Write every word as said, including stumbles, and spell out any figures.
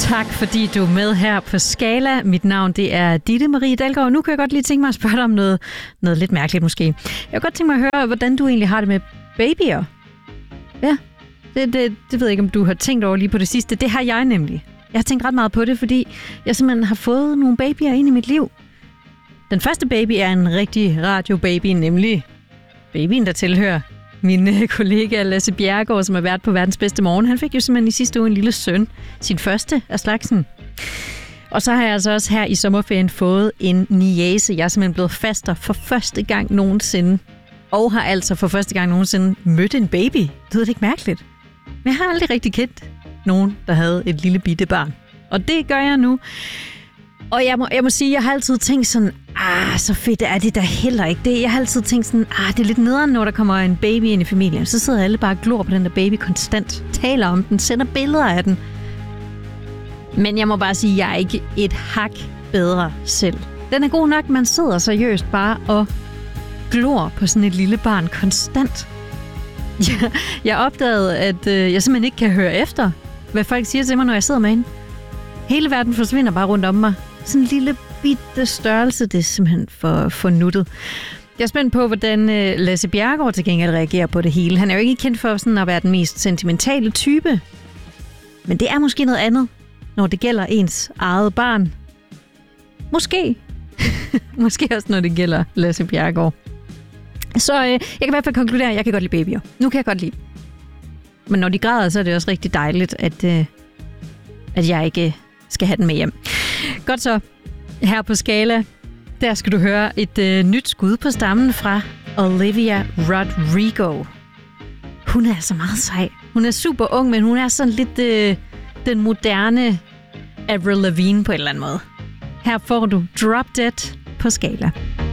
Tak fordi du er med her på Skala. Mit navn det er Ditte Marie Dalgaard. Nu kan jeg godt lige tænke mig at spørge dig om noget, noget lidt mærkeligt måske. Jeg kan godt tænke mig at høre, hvordan du egentlig har det med babyer. Ja, det, det, det ved jeg ikke, om du har tænkt over lige på det sidste. Det har jeg nemlig. Jeg har tænkt ret meget på det, fordi jeg simpelthen har fået nogle babyer ind i mit liv. Den første baby er en rigtig radiobaby, nemlig babyen, der tilhører min kollega Lasse Bjerregaard, som er vært på Verdens Bedste Morgen. Han fik jo simpelthen i sidste uge en lille søn. Sin første af slagsen. Og så har jeg altså også her i sommerferien fået en niece. Jeg er simpelthen blevet faster for første gang nogensinde. Og har altså for første gang nogensinde mødt en baby. Det lyder ikke mærkeligt. Men jeg har aldrig rigtig kendt nogen, der havde et lille bitte barn. Og det gør jeg nu. Og jeg må, jeg må sige, jeg har altid tænkt sådan, ah, så fedt er det da heller ikke. Det, jeg har altid tænkt sådan, ah, det er lidt nederen, når der kommer en baby ind i familien. Så sidder alle bare og glor på den der baby konstant. Taler om den, sender billeder af den. Men jeg må bare sige, jeg er ikke et hak bedre selv. Den er god nok, man sidder seriøst bare og glor på sådan et lille barn konstant. Jeg, jeg opdagede, at øh, jeg simpelthen ikke kan høre efter, hvad folk siger til mig, når jeg sidder med hende. Hele verden forsvinder bare rundt om mig. Sådan en lille bitte størrelse, det er simpelthen for, for nuttet. Jeg er spændt på, hvordan øh, Lasse Bjerregaard til gengæld reagerer på det hele. Han er jo ikke kendt for sådan at være den mest sentimentale type. Men det er måske noget andet, når det gælder ens eget barn. Måske. Måske også, når det gælder Lasse Bjerregaard. Så øh, jeg kan i hvert fald konkludere, at jeg kan godt lide babyer. Nu kan jeg godt lide. Men når de græder, så er det også rigtig dejligt, at, øh, at jeg ikke skal have den med hjem. Godt så. Her på Skala, der skal du høre et øh, nyt skud på stammen fra Olivia Rodrigo. Hun er så meget sej. Hun er super ung, men hun er sådan lidt øh, den moderne Avril Lavigne på en eller anden måde. Her får du Drop Dead på Skala.